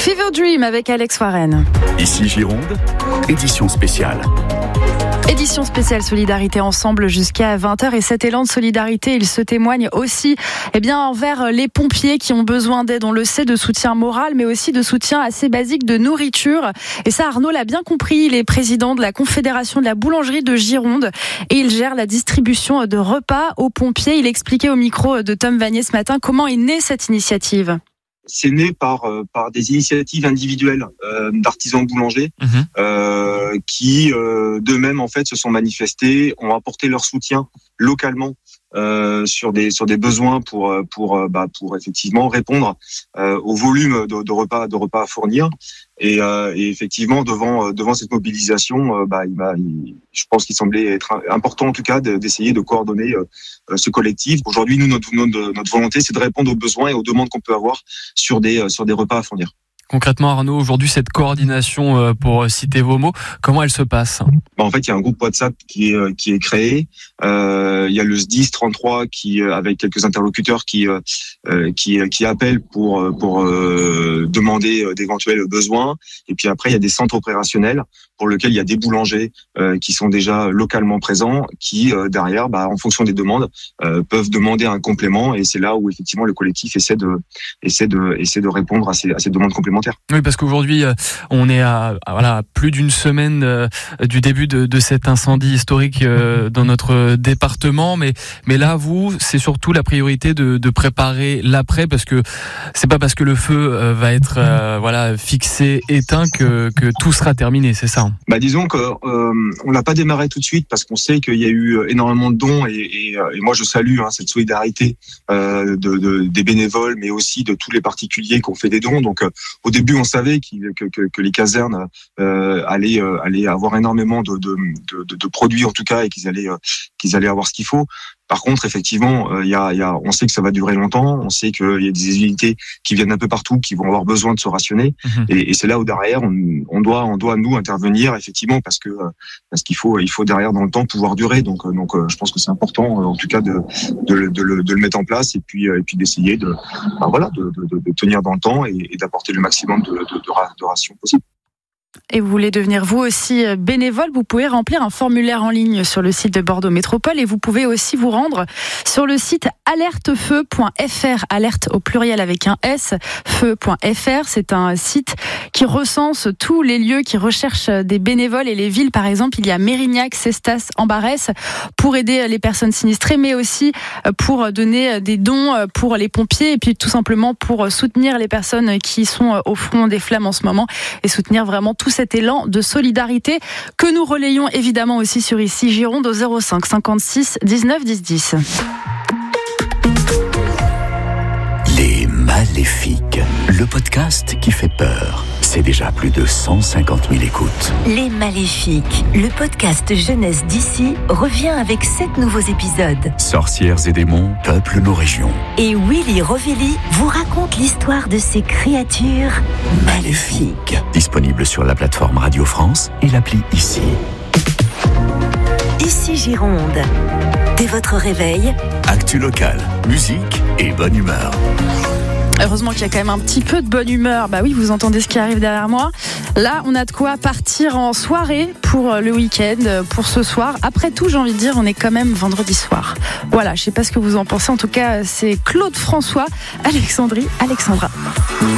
Fever Dream avec Alex Warren. Ici Gironde, édition spéciale. Édition spéciale Solidarité Ensemble jusqu'à 20h. Et cet élan de solidarité, il se témoigne aussi envers les pompiers qui ont besoin d'aide, on le sait, de soutien moral, mais aussi de soutien assez basique de nourriture. Et ça, Arnaud l'a bien compris. Il est président de la Confédération de la boulangerie de Gironde et il gère la distribution de repas aux pompiers. Il expliquait au micro de Tom Vanier ce matin comment est née cette initiative. C'est né par des initiatives individuelles d'artisans boulangers qui d'eux-mêmes en fait se sont manifestés, ont apporté leur soutien localement sur des besoins pour effectivement répondre au volume de repas à fournir. Et effectivement devant cette mobilisation, je pense qu'il semblait être important en tout cas d'essayer de coordonner ce collectif. Aujourd'hui, nous notre volonté, c'est de répondre aux besoins et aux demandes qu'on peut avoir sur des repas à fournir. Concrètement, Arnaud, aujourd'hui, cette coordination, pour citer vos mots, comment elle se passe ? En fait, il y a un groupe WhatsApp qui est créé. Il y a le SDIS 33 qui, avec quelques interlocuteurs, qui appellent pour demander d'éventuels besoins. Et puis après, il y a des centres opérationnels pour lesquels il y a des boulangers qui sont déjà localement présents, qui derrière, en fonction des demandes, peuvent demander un complément. Et c'est là où effectivement le collectif essaie de répondre à ces demandes complémentaires. Oui, parce qu'aujourd'hui, on est à plus d'une semaine du début de cet incendie historique dans notre département. Mais là, c'est surtout la priorité de préparer l'après, parce que c'est pas parce que le feu va être fixé, éteint que tout sera terminé, c'est ça ? Disons que on l'a pas démarré tout de suite parce qu'on sait qu'il y a eu énormément de dons et moi je salue cette solidarité des bénévoles, mais aussi de tous les particuliers qui ont fait des dons. Donc au début, on savait que les casernes allaient avoir énormément de produits en tout cas et qu'ils allaient avoir ce qu'il faut. Par contre, effectivement, on sait que ça va durer longtemps. On sait qu'il y a des unités qui viennent un peu partout, qui vont avoir besoin de se rationner. Et c'est là où derrière, on doit nous intervenir effectivement parce qu'il faut derrière dans le temps pouvoir durer. Donc, je pense que c'est important en tout cas de le mettre en place et puis d'essayer de tenir dans le temps et d'apporter le maximum de rations possible. Et vous voulez devenir vous aussi bénévole, vous pouvez remplir un formulaire en ligne sur le site de Bordeaux Métropole et vous pouvez aussi vous rendre sur le site alertefeu.fr, alerte au pluriel avec un S, feu.fr. C'est un site qui recense tous les lieux qui recherchent des bénévoles et les villes. Par exemple, il y a Mérignac, Cestas, Ambarès pour aider les personnes sinistrées, mais aussi pour donner des dons pour les pompiers et puis tout simplement pour soutenir les personnes qui sont au front des flammes en ce moment et soutenir vraiment tout cet élan de solidarité que nous relayons évidemment aussi sur Ici Gironde au 05 56 19 10 10. Les Maléfiques, le podcast qui fait peur. C'est déjà plus de 150 000 écoutes. Les Maléfiques, le podcast jeunesse d'ici, revient avec 7 nouveaux épisodes. Sorcières et démons peuplent nos régions. Et Willy Rovelli vous raconte l'histoire de ces créatures maléfiques. Disponible sur la plateforme Radio France et l'appli Ici. Ici Gironde. Dès votre réveil, actu locale, musique et bonne humeur. Heureusement qu'il y a quand même un petit peu de bonne humeur. Oui, vous entendez ce qui arrive derrière moi. Là, on a de quoi partir en soirée pour le week-end, pour ce soir. Après tout, j'ai envie de dire, on est quand même vendredi soir. Voilà, je sais pas ce que vous en pensez. En tout cas, c'est Claude François, Alexandra.